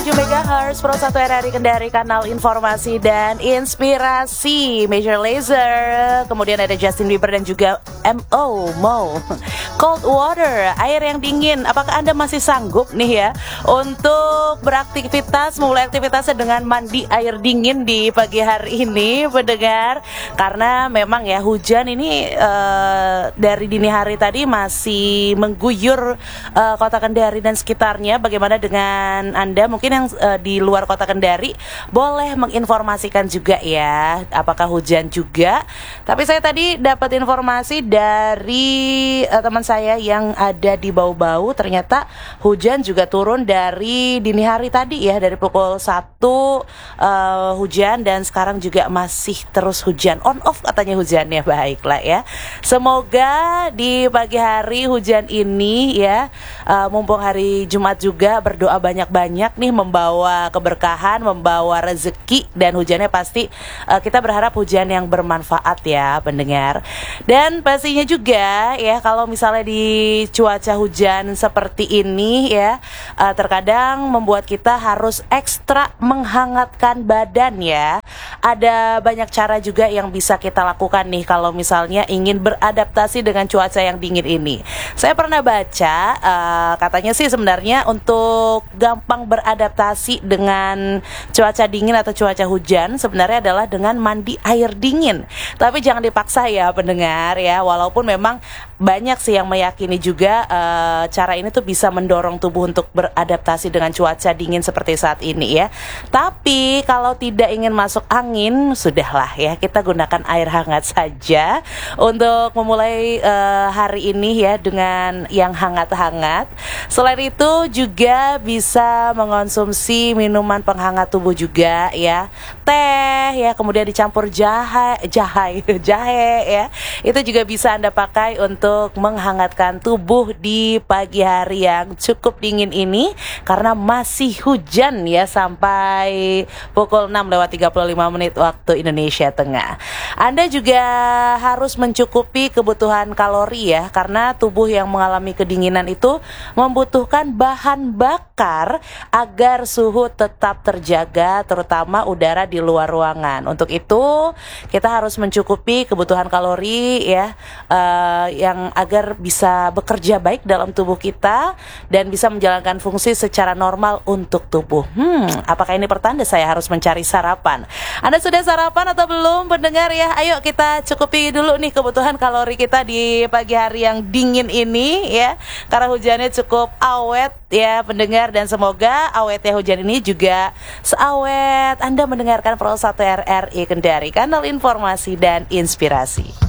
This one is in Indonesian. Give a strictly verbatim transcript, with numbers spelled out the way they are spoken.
tujuh megahertz Pro satu R R I Kendari, kanal informasi dan inspirasi. Major Lazer, kemudian ada Justin Bieber dan juga M O Mo. Cold water, air yang dingin. Apakah Anda masih sanggup nih ya untuk beraktivitas, memulai aktivitasnya dengan mandi air dingin di pagi hari ini, pendengar? Karena memang ya hujan ini uh, dari dini hari tadi masih mengguyur uh, kota Kendari dan sekitarnya. Bagaimana dengan Anda? Mungkin yang uh, di luar kota Kendari boleh menginformasikan juga ya, apakah hujan juga. Tapi saya tadi dapat informasi dari uh, teman saya yang ada di Bau-Bau, ternyata hujan juga turun dari dini hari tadi ya, dari pukul satu uh, hujan dan sekarang juga masih terus hujan, on off katanya hujannya. Baiklah ya, semoga di pagi hari hujan ini ya, uh, mumpung hari Jumat juga, berdoa banyak-banyak nih, membawa keberkahan, membawa rezeki, dan hujannya pasti uh, kita berharap hujan yang bermanfaat ya, pendengar. Dan pastinya juga ya, kalau misalnya di cuaca hujan seperti ini ya, uh, terkadang membuat kita harus ekstra menghangatkan badan ya. Ada banyak cara juga yang bisa kita lakukan nih kalau misalnya ingin beradaptasi dengan cuaca yang dingin ini. Saya pernah baca uh, katanya sih sebenarnya untuk gampang beradaptasi dengan cuaca dingin atau cuaca hujan sebenarnya adalah dengan mandi air dingin. Tapi jangan dipaksa ya, pendengar ya. Walaupun memang banyak sih yang meyakini juga uh, cara ini tuh bisa mendorong tubuh untuk beradaptasi dengan cuaca dingin seperti saat ini ya. Tapi kalau tidak ingin masuk angin, sudahlah ya, kita gunakan air hangat saja untuk memulai uh, hari ini ya dengan yang hangat-hangat. Selain itu juga bisa mengonsumsi minuman penghangat tubuh juga ya, teh ya, kemudian dicampur jahe, jahe, jahe ya. Itu juga bisa Anda pakai untuk menghangatkan tubuh di pagi hari yang cukup dingin ini, karena masih hujan ya sampai pukul enam lewat tiga puluh lima menit waktu Indonesia Tengah. Anda juga harus mencukupi kebutuhan kalori ya, karena tubuh yang mengalami kedinginan itu membutuhkan bahan bakar agar suhu tetap terjaga, terutama udara di luar ruangan. Untuk itu kita harus mencukupi kebutuhan kalori ya, uh, yang agar bisa bekerja baik dalam tubuh kita dan bisa menjalankan fungsi secara normal untuk tubuh. Hmm, apakah ini pertanda saya harus mencari sarapan? Anda sudah sarapan atau belum, pendengar ya? Ayo kita cukupi dulu nih kebutuhan kalori kita di pagi hari yang dingin ini ya, karena hujannya cukup awet ya, pendengar, dan semoga awetnya hujan ini juga seawet Anda mendengarkan Pro satu R R I Kendari, kanal informasi dan inspirasi.